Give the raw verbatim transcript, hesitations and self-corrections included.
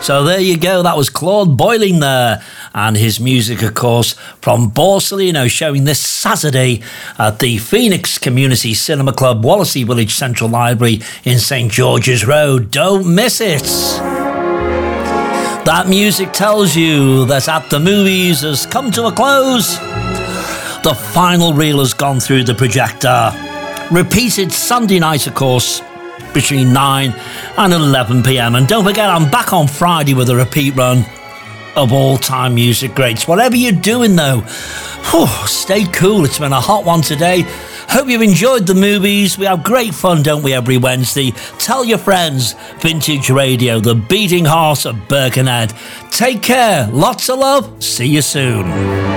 So there you go, that was Claude Boiling there, and his music, of course, from Borsalino, showing this Saturday at the Phoenix Community Cinema Club, Wallasey Village Central Library in St George's Road. Don't miss it. That music tells you that At the Movies has come to a close. The final reel has gone through the projector. Repeated Sunday night, of course, between nine and eleven p.m. And don't forget, I'm back on Friday with a repeat run of all-time music greats. Whatever you're doing, though, whew, stay cool. It's been a hot one today. Hope you've enjoyed the movies. We have great fun, don't we, every Wednesday? Tell your friends. Vintage Radio, the beating heart of Birkenhead. Take care. Lots of love. See you soon.